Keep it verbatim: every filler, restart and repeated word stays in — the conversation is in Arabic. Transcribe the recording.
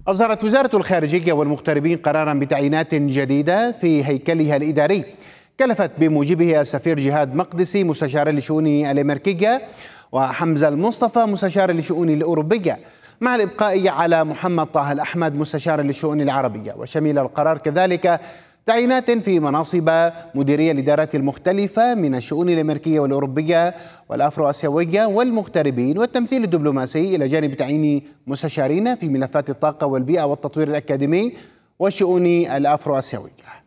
أصدرت وزارة الخارجية والمغتربين قرارا بتعيينات جديدة في هيكلها الإداري كلفت بموجبه السفير جهاد مقدسي مستشارا لشؤون الأمريكية وحمزة المصطفى مستشارا لشؤون الأوروبية، مع الإبقاء على محمد طه الأحمد مستشارا للشؤون العربية. وشمل القرار كذلك تعيينات في مناصب مديرية الإدارات المختلفة من الشؤون الأمريكية والأوروبية والأفرو آسيوية والمغتربين والتمثيل الدبلوماسي، إلى جانب تعيين مستشارين في ملفات الطاقة والبيئة والتطوير الأكاديمي والشؤون الأفرو آسيوية.